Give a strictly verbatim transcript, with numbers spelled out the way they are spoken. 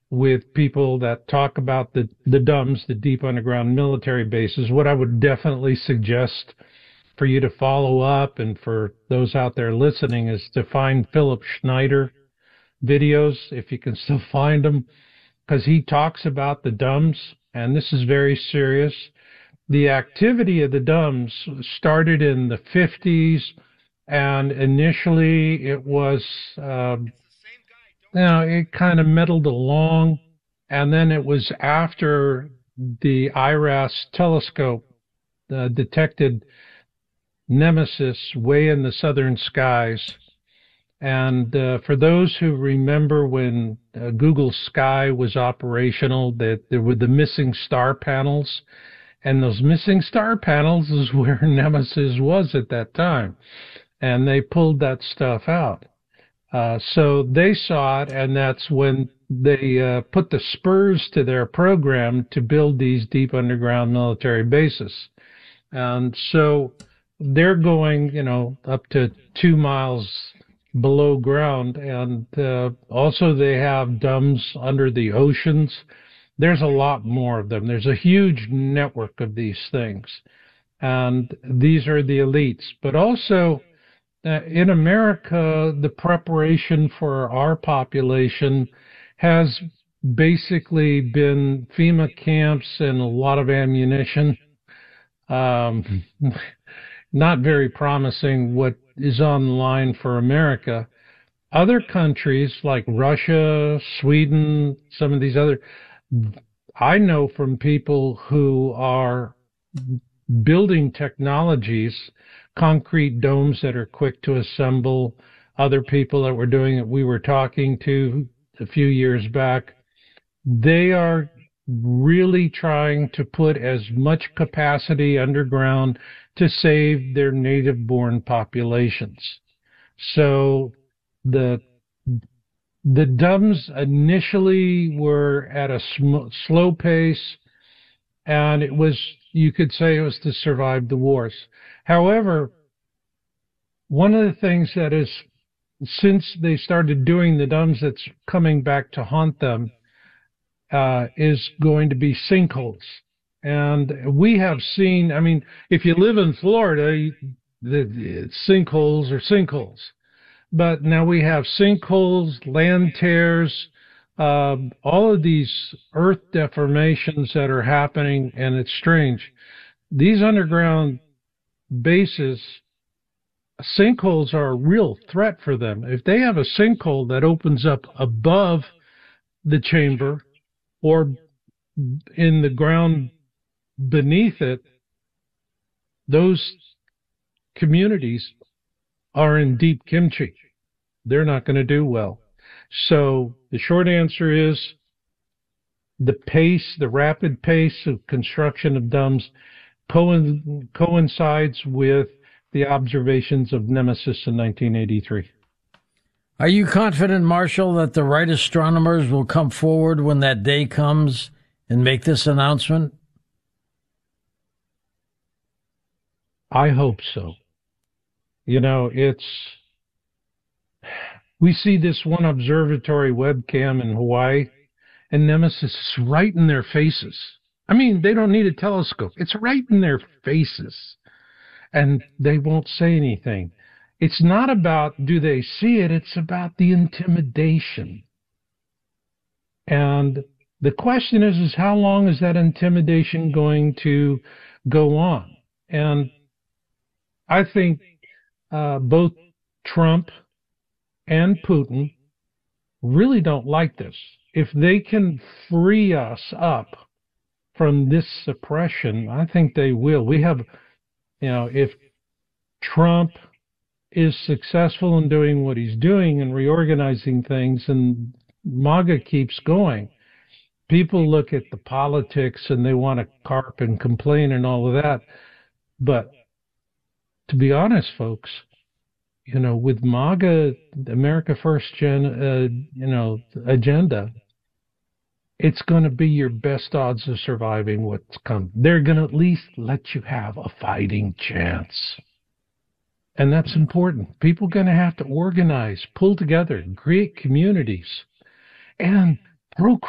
with people that talk about the, the D U M S, the deep underground military bases. What I would definitely suggest for you to follow up and for those out there listening is to find Philip Schneider videos, if you can still find them, because he talks about the D U M S, and this is very serious. The activity of the D U M S started in the fifties, and initially it was, uh, you know, it kind of meddled along, and then it was after the I R A S telescope uh, detected Nemesis way in the southern skies. And uh, for those who remember when uh, Google Sky was operational, that there were the missing star panels, and those missing star panels is where Nemesis was at that time, and they pulled that stuff out. Uh, so they saw it, and that's when they uh, put the spurs to their program to build these deep underground military bases. And so they're going, you know, up to two miles below ground, and uh, also they have D U M S under the oceans. There's a lot more of them. There's a huge network of these things, and these are the elites. But also, uh, in America, the preparation for our population has basically been FEMA camps and a lot of ammunition. Um, not very promising what is on the line for America. Other countries like Russia, Sweden, some of these other, I know from people who are building technologies, concrete domes that are quick to assemble, other people that were doing it, we were talking to a few years back, they are really trying to put as much capacity underground to save their native-born populations. So the the D U M S initially were at a sm- slow pace, and it was, you could say it was to survive the wars. However, one of the things that is, since they started doing the D U M S that's coming back to haunt them, uh, is going to be sinkholes. And we have seen, I mean, if you live in Florida, the, the sinkholes are sinkholes. But now we have sinkholes, land tears, uh, all of these earth deformations that are happening, and it's strange. These underground bases, sinkholes are a real threat for them. If they have a sinkhole that opens up above the chamber or in the ground beneath it, those communities are in deep kimchi. They're not going to do well. So the short answer is the pace, the rapid pace of construction of D U M S co- coincides with the observations of Nemesis in nineteen eighty-three. Are you confident, Marshall, that the right astronomers will come forward when that day comes and make this announcement? I hope so. You know, it's, we see this one observatory webcam in Hawaii, and Nemesis is right in their faces. I mean, they don't need a telescope. It's right in their faces, and they won't say anything. It's not about do they see it, it's about the intimidation. And the question is, is how long is that intimidation going to go on? And I think uh, both Trump and Putin really don't like this. If they can free us up from this suppression, I think they will. We have, you know, if Trump is successful in doing what he's doing and reorganizing things and MAGA keeps going, people look at the politics and they want to carp and complain and all of that. But to be honest, folks, you know, with MAGA, America First gen, uh, you know, agenda, it's going to be your best odds of surviving what's come. They're going to at least let you have a fighting chance. And that's important. People are going to have to organize, pull together, create communities, and procreate.